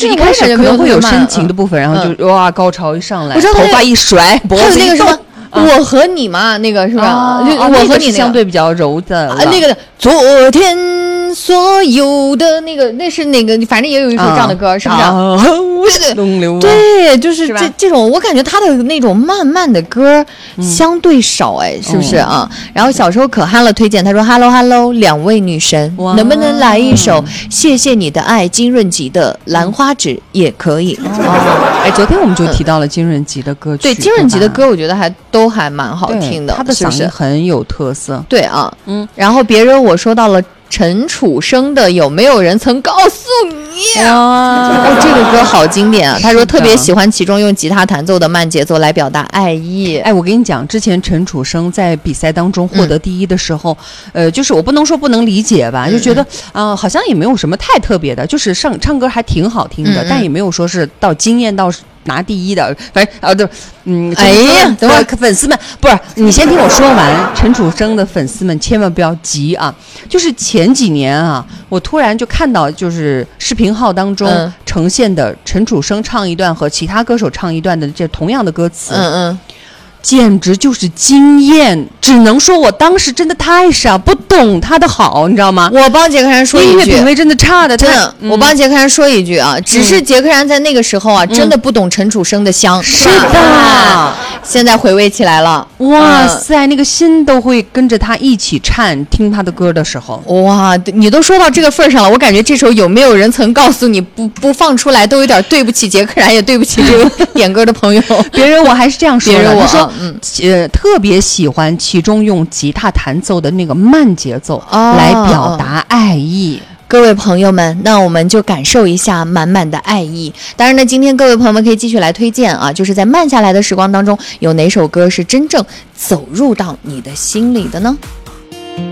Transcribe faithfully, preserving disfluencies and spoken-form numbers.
就是一开始可能会有深情的部分，然后就哇高潮一上来，头发一甩，脖子一动。 我和你嘛，那个是吧？ 啊、 我和你、那个、 相对比较柔的啊，那个昨天所有的那个，那是那个，反正也有一首这样的歌，啊、是不是？啊、对对对，就是这这种，我感觉他的那种慢慢的歌相对少，哎、嗯，是不是啊？嗯、然后小时候可憨了推荐，他说 ：“Hello Hello， 两位女神，能不能来一首《谢谢你的爱》金润吉的《兰花指》也可以？” 哦，哎，昨天我们就提到了金润吉的歌曲， 对，金润吉的歌我觉得还都还蛮好听的， 他的嗓音很有特色。 对啊，嗯，然后别人我说到了陈楚生的有没有人曾告诉你啊、哦？这个歌好经典啊！他说特别喜欢其中用吉他弹奏的慢节奏来表达爱意。 哎，我跟你讲，之前陈楚生在比赛当中获得第一的时候，嗯、呃，就是我不能说不能理解吧，嗯、就觉得啊、呃，好像也没有什么太特别的，就是唱唱歌还挺好听的，嗯、但也没有说是到惊艳到拿第一的，反正啊，对，嗯， 哎呀， 等会儿粉丝们不是你先听我说完，陈楚生的粉丝们千万不要急啊！就是前几年啊，我突然就看到就是视频号当中呈现的陈楚生唱一段和其他歌手唱一段的这同样的歌词， 嗯嗯。 简直就是惊艳，只能说我当时真的太傻，不懂他的好，你知道吗？ 我帮杰克山说一句， 音乐品味真的差的， 真的。嗯、我帮杰克山说一句啊，只是杰克山在那个时候啊，嗯、真的不懂陈楚生的香。 是的、啊， 现在回味起来了， 哇塞，嗯、那个心都会跟着他一起颤，听他的歌的时候， 哇，你都说到这个份上了，我感觉这首有没有人曾告诉你不不放出来，都有点对不起杰克山，也对不起这个点歌的朋友。 别人我还是这样说的， 别人我他说。嗯，呃，特别喜欢其中用吉他弹奏的那个慢节奏、哦、来表达爱意。 各位朋友们，那我们就感受一下满满的爱意。当然呢，今天各位朋友们可以继续来推荐啊，就是在慢下来的时光当中，有哪首歌是真正走入到你的心里的呢？